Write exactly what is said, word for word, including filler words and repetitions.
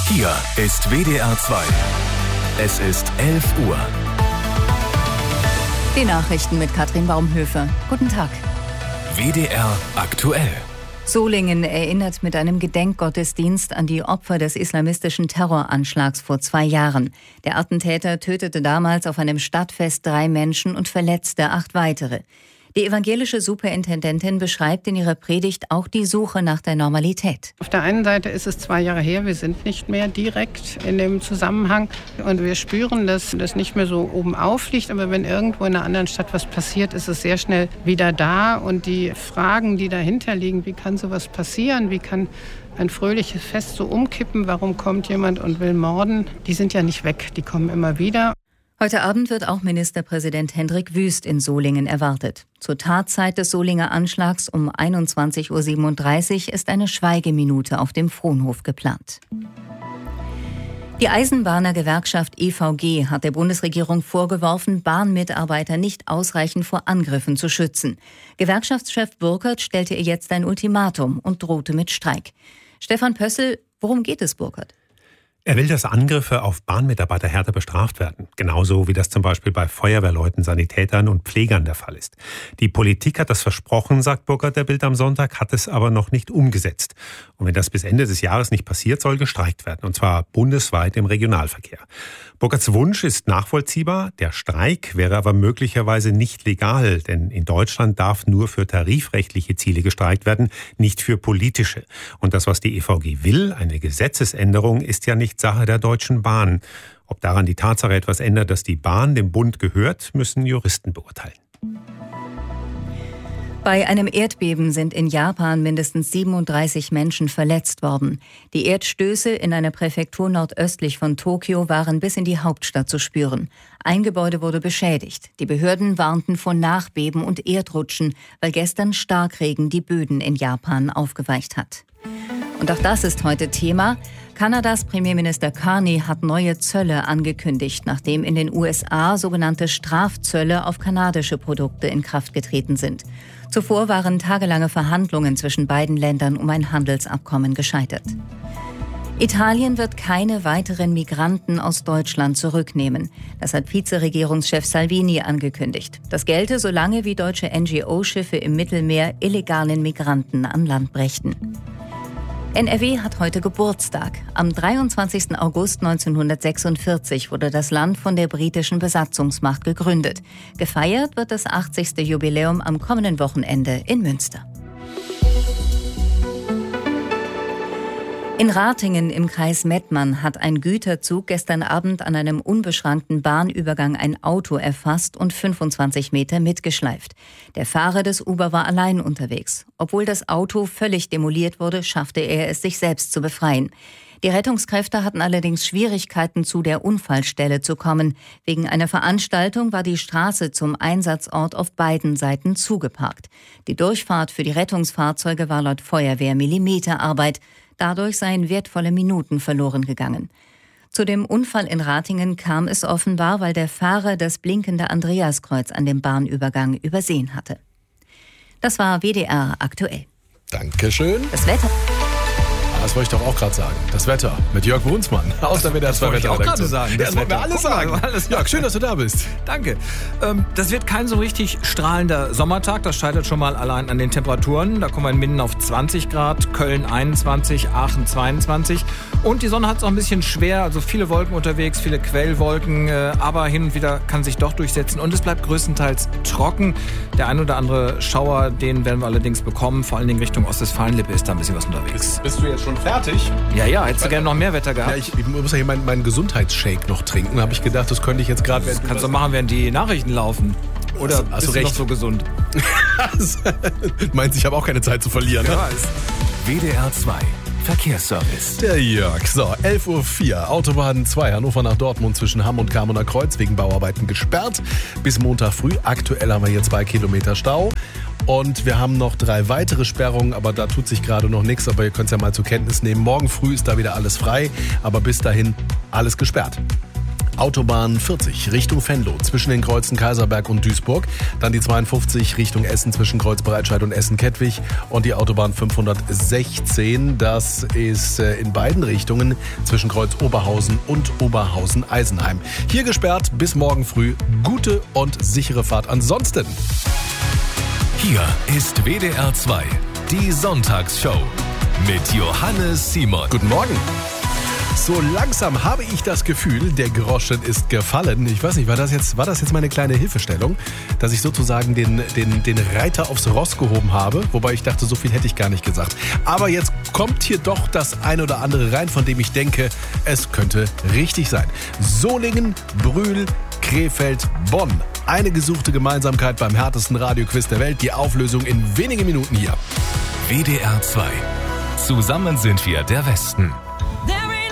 Hier ist W D R zwei. Es ist elf Uhr. Die Nachrichten mit Katrin Baumhöfer. Guten Tag. W D R aktuell. Solingen erinnert mit einem Gedenkgottesdienst an die Opfer des islamistischen Terroranschlags vor zwei Jahren. Der Attentäter tötete damals auf einem Stadtfest drei Menschen und verletzte acht weitere. Die evangelische Superintendentin beschreibt in ihrer Predigt auch die Suche nach der Normalität. Auf der einen Seite ist es zwei Jahre her, wir sind nicht mehr direkt in dem Zusammenhang und wir spüren, dass das nicht mehr so oben aufliegt. Aber wenn irgendwo in einer anderen Stadt was passiert, ist es sehr schnell wieder da. Und die Fragen, die dahinter liegen, wie kann sowas passieren, wie kann ein fröhliches Fest so umkippen, warum kommt jemand und will morden, die sind ja nicht weg, die kommen immer wieder. Heute Abend wird auch Ministerpräsident Hendrik Wüst in Solingen erwartet. Zur Tatzeit des Solinger Anschlags um einundzwanzig Uhr siebenunddreißig ist eine Schweigeminute auf dem Fronhof geplant. Die Eisenbahner-Gewerkschaft E V G hat der Bundesregierung vorgeworfen, Bahnmitarbeiter nicht ausreichend vor Angriffen zu schützen. Gewerkschaftschef Burkert stellte ihr jetzt ein Ultimatum und drohte mit Streik. Stefan Pössl, worum geht es, Burkert? Er will, dass Angriffe auf Bahnmitarbeiter härter bestraft werden. Genauso wie das zum Beispiel bei Feuerwehrleuten, Sanitätern und Pflegern der Fall ist. Die Politik hat das versprochen, sagt Burkert der Bild am Sonntag, hat es aber noch nicht umgesetzt. Und wenn das bis Ende des Jahres nicht passiert, soll gestreikt werden. Und zwar bundesweit im Regionalverkehr. Burkerts Wunsch ist nachvollziehbar. Der Streik wäre aber möglicherweise nicht legal. Denn in Deutschland darf nur für tarifrechtliche Ziele gestreikt werden, nicht für politische. Und das, was die E V G will, eine Gesetzesänderung, ist ja nicht Sache der Deutschen Bahn. Ob daran die Tatsache etwas ändert, dass die Bahn dem Bund gehört, müssen Juristen beurteilen. Bei einem Erdbeben sind in Japan mindestens siebenunddreißig Menschen verletzt worden. Die Erdstöße in einer Präfektur nordöstlich von Tokio waren bis in die Hauptstadt zu spüren. Ein Gebäude wurde beschädigt. Die Behörden warnten vor Nachbeben und Erdrutschen, weil gestern Starkregen die Böden in Japan aufgeweicht hat. Und auch das ist heute Thema. Kanadas Premierminister Carney hat neue Zölle angekündigt, nachdem in den U S A sogenannte Strafzölle auf kanadische Produkte in Kraft getreten sind. Zuvor waren tagelange Verhandlungen zwischen beiden Ländern um ein Handelsabkommen gescheitert. Italien wird keine weiteren Migranten aus Deutschland zurücknehmen. Das hat Vizeregierungschef Salvini angekündigt. Das gelte, solange wie deutsche N G O-Schiffe im Mittelmeer illegalen Migranten an Land brächten. N R W hat heute Geburtstag. Am dreiundzwanzigsten August neunzehnhundertsechsundvierzig wurde das Land von der britischen Besatzungsmacht gegründet. Gefeiert wird das achtzigste Jubiläum am kommenden Wochenende in Münster. In Ratingen im Kreis Mettmann hat ein Güterzug gestern Abend an einem unbeschrankten Bahnübergang ein Auto erfasst und fünfundzwanzig Meter mitgeschleift. Der Fahrer des Uber war allein unterwegs. Obwohl das Auto völlig demoliert wurde, schaffte er es, sich selbst zu befreien. Die Rettungskräfte hatten allerdings Schwierigkeiten, zu der Unfallstelle zu kommen. Wegen einer Veranstaltung war die Straße zum Einsatzort auf beiden Seiten zugeparkt. Die Durchfahrt für die Rettungsfahrzeuge war laut Feuerwehr Millimeterarbeit. Dadurch seien wertvolle Minuten verloren gegangen. Zu dem Unfall in Ratingen kam es offenbar, weil der Fahrer das blinkende Andreaskreuz an dem Bahnübergang übersehen hatte. Das war W D R aktuell. Dankeschön. Das Wetter. Das wollte ich doch auch gerade sagen. Das Wetter mit Jörg Brunsmann aus der W D R zwei Wetterredaktion. Das wollte ich auch gerade sagen. Das, das wollten wir alles sagen. Alles Jörg, schön, dass du da bist. Danke. Ähm, das wird kein so richtig strahlender Sommertag. Das scheitert schon mal allein an den Temperaturen. Da kommen wir in Minden auf zwanzig Grad, Köln einundzwanzig, Aachen zweiundzwanzig. Und die Sonne hat es auch ein bisschen schwer. Also viele Wolken unterwegs, viele Quellwolken. Äh, aber hin und wieder kann sich doch durchsetzen. Und es bleibt größtenteils trocken. Der ein oder andere Schauer, den werden wir allerdings bekommen. Vor allen Dingen Richtung Ostwestfalen-Lippe ist da ein bisschen was unterwegs. Bist, bist du jetzt schon fertig? Ja, ja, hättest du gerne noch mehr Wetter gehabt. Ja, ich, ich muss ja hier meinen, meinen Gesundheitsshake noch trinken. Da habe ich gedacht, das könnte ich jetzt gerade... Das kannst du machen, während die Nachrichten laufen. Oder hast, hast bist du du recht. noch so gesund? Meinst, ich habe auch keine Zeit zu verlieren. Wer Ne? weiß. W D R zwei Verkehrsservice. Der Jörg. So, elf Uhr vier. Autobahn zwei, Hannover nach Dortmund zwischen Hamm und Kamerner Kreuz wegen Bauarbeiten gesperrt. Bis Montag früh. Aktuell haben wir hier zwei Kilometer Stau. Und wir haben noch drei weitere Sperrungen, aber da tut sich gerade noch nichts. Aber ihr könnt es ja mal zur Kenntnis nehmen. Morgen früh ist da wieder alles frei, aber bis dahin alles gesperrt. Autobahn vierzig Richtung Venlo zwischen den Kreuzen Kaiserberg und Duisburg. Dann die zweiundfünfzig Richtung Essen zwischen Kreuz Breitscheid und Essen-Kettwig. Und die Autobahn fünfhundertsechzehn, das ist in beiden Richtungen zwischen Kreuz Oberhausen und Oberhausen-Eisenheim. Hier gesperrt bis morgen früh. Gute und sichere Fahrt ansonsten. Hier ist W D R zwei, die Sonntagsshow mit Johannes Simon. Guten Morgen. So langsam habe ich das Gefühl, der Groschen ist gefallen. Ich weiß nicht, war das jetzt, war das jetzt meine kleine Hilfestellung, dass ich sozusagen den, den, den Reiter aufs Ross gehoben habe? Wobei ich dachte, so viel hätte ich gar nicht gesagt. Aber jetzt kommt hier doch das ein oder andere rein, von dem ich denke, es könnte richtig sein. Solingen, Brühl, Krefeld, Bonn. Eine gesuchte Gemeinsamkeit beim härtesten Radioquiz der Welt. Die Auflösung in wenigen Minuten hier. W D R zwei. Zusammen sind wir der Westen.